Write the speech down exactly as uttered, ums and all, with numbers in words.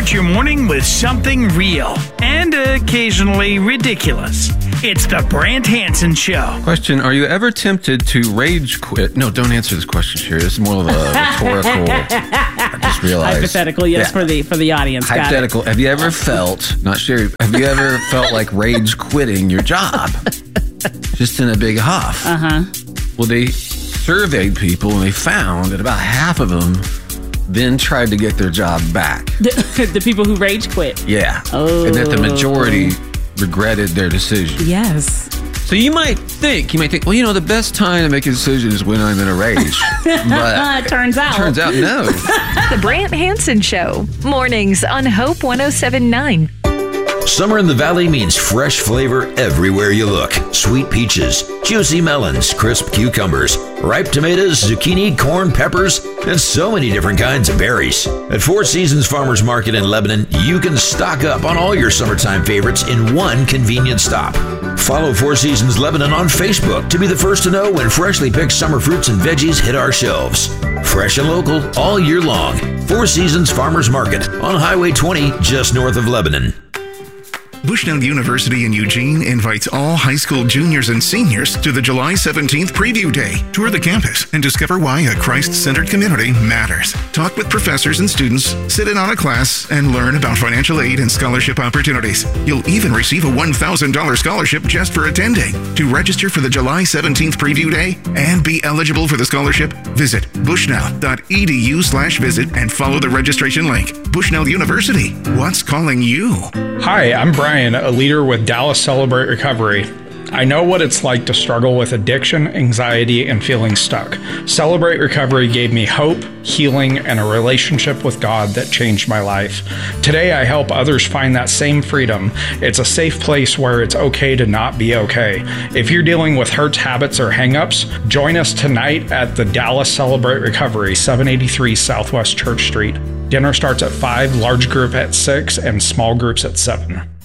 Start your morning with something real and occasionally ridiculous. It's the Brant Hansen Show. Question, are you ever tempted to rage quit? No, don't answer this question, Sherry. This is more of a rhetorical. I just realized. Hypothetical, yes, Yeah. for the for the audience. Got it. Hypothetical. Have you ever felt, not Sherry, have you ever felt like rage quitting your job? Just in a big huff. Uh-huh. Well, they surveyed people and they found that about half of them then tried to get their job back. The, the people who rage quit. Yeah. Oh. And that the majority regretted their decision. Yes. So you might think, you might think, well, you know, the best time to make a decision is when I'm in a rage. But turns out. turns out, no. The Brant Hansen Show. Mornings on Hope one oh seven point nine. Summer in the Valley means fresh flavor everywhere you look. Sweet peaches, juicy melons, crisp cucumbers, ripe tomatoes, zucchini, corn, peppers, and so many different kinds of berries. At Four Seasons Farmers Market in Lebanon, you can stock up on all your summertime favorites in one convenient stop. Follow Four Seasons Lebanon on Facebook to be the first to know when freshly picked summer fruits and veggies hit our shelves. Fresh and local all year long. Four Seasons Farmers Market on Highway twenty, just north of Lebanon. Bushnell University in Eugene invites all high school juniors and seniors to the July seventeenth Preview Day. Tour the campus and discover why a Christ-centered community matters. Talk with professors and students, sit in on a class, and learn about financial aid and scholarship opportunities. You'll even receive a one thousand dollars scholarship just for attending. To register for the July seventeenth Preview Day and be eligible for the scholarship, visit bushnell.edu slash visit and follow the registration link. Bushnell University, what's calling you? Hi, I'm Brian, a leader with Dallas Celebrate Recovery. I know what it's like to struggle with addiction, anxiety, and feeling stuck. Celebrate Recovery gave me hope, healing, and a relationship with God that changed my life. Today, I help others find that same freedom. It's a safe place where it's okay to not be okay. If you're dealing with hurts, habits, or hang-ups, join us tonight at the Dallas Celebrate Recovery, seven eighty-three Southwest Church Street. Dinner starts at five, large group at six, and small groups at seven.